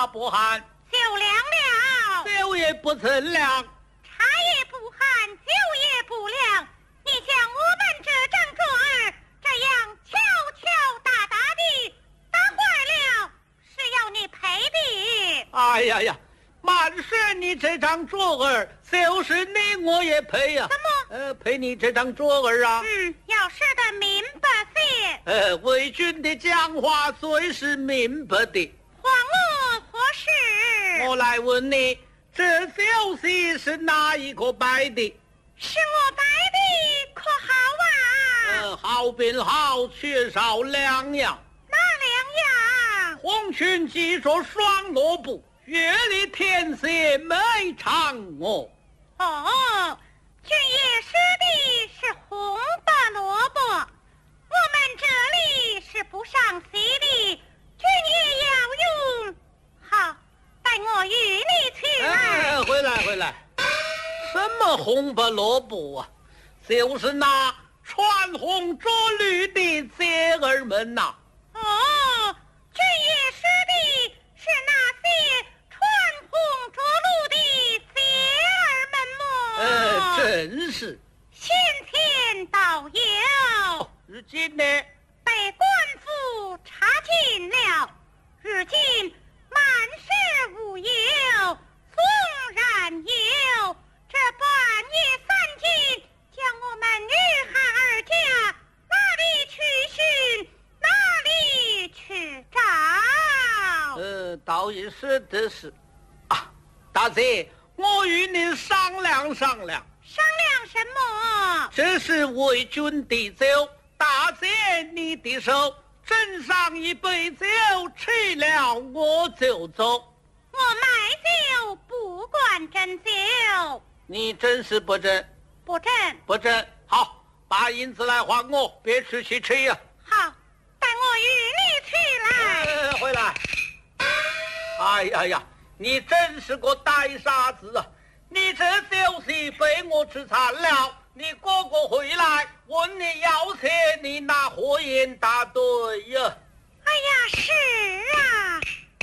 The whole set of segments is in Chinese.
不寒？ 酒凉了。 酒也不曾凉。 茶也不寒，酒也不凉。你将我们这张桌儿这样敲敲打打的打坏了，是要你赔的。 哎呀呀，满是你这张桌儿，就是你我也赔呀、 怎么？ 赔你这张桌儿啊。 要说得明白些。 为君的讲话最是明白的。 还我何事？ 我来问你，这酒席是哪一个摆的？ 是我摆的，可好啊？ 好便好，缺少两样。 哪两样？ 红裙系着双萝卜，月里天色美嫦娥。 哦，君爷说的是红白萝卜，我们这里是不上席的，君爷要用。好，带我与你去来。 回来，什么红白萝卜啊？就是那穿红着绿的姐儿们呐。 哦，君爷说的是那些穿红着绿的姐儿们么？ 真是。 先前倒有， 如今呢？ 被官府查禁了，如今满是无有，纵然有，这半夜三更将我们女孩儿家哪里去寻，哪里去找？ 倒也是的是。啊，大姐，我与你商量商量。 商量什么？ 这是为君的酒，大姐你的手，斟上一杯酒，吃了我就走。 我买酒不管斟酒。 你真是不斟？ 不斟。 不斟。好，把银子来还我，别出去吃呀。 好，带我与你去来。 回来。哎呀，你真是个呆傻子啊！你这酒席被我吃残了，你哥哥回来问你要钱，你拿何言答对呀？ 哎呀，是啊，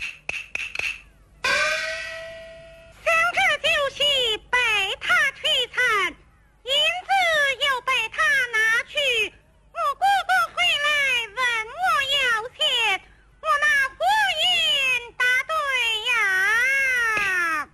想这酒席被他摧残，银子又被他拿去，我哥哥回来问我要钱，我拿何言答对呀？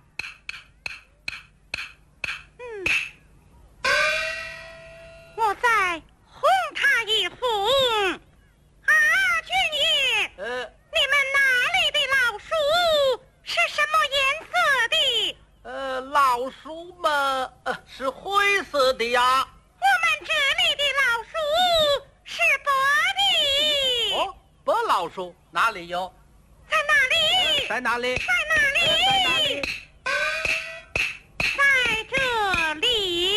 我再哄他一哄。啊，君爷，你们那里的老鼠是什么颜色的？ 老鼠嘛，是灰色的呀。 我们这里的老鼠是白的。 哦，白老鼠哪里有？ 在哪里？ 在哪里？ 在哪里？ 在哪里？ 在这里。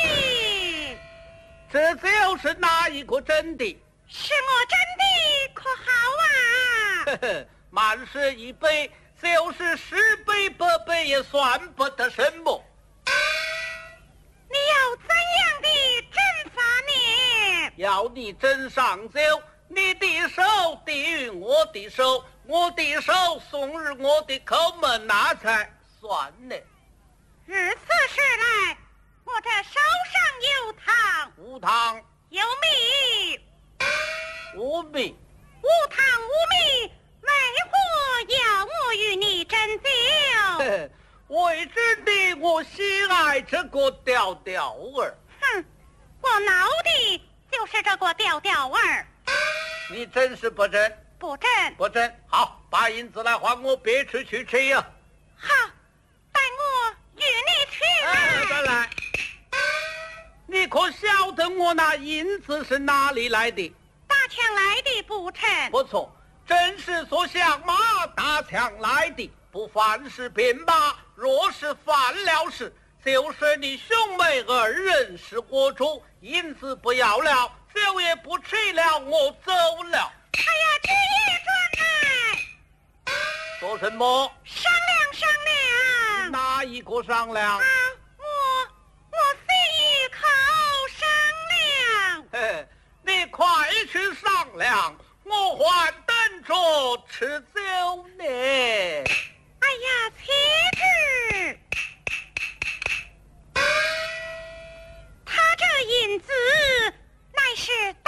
这就是哪一个真的？ 是我真的，可好啊？ 满是一杯，就是10杯8杯也算不得什么。 你要怎样的惩罚呢？ 要你斟上酒，你的手抵于我的手，我的手送入我的口门，那才算呢。 如此说来，我这手上有糖， 无糖有米， 无米， 无糖无米，为何要我与你斟酒？ 为真的，我喜爱这个调调儿。 哼，我闹的就是这个调调儿。 你真是不真？ 不真。 不真。好，把银子来还我，别出去吃呀。 好，带我与你去来。 再来。你可晓得我那银子是哪里来的？ 打枪来的不成？ 不错，真是所向马打枪来的。不犯事便罢，若是犯了事，就是你兄妹2人是活主，银子不要了，酒也不吃了，我走了。 哎呀，君爷转来。 说什么？ 商量商量。 哪一个商量？ 我随一口商量。 你快去商量，我还等着吃酒呢。 是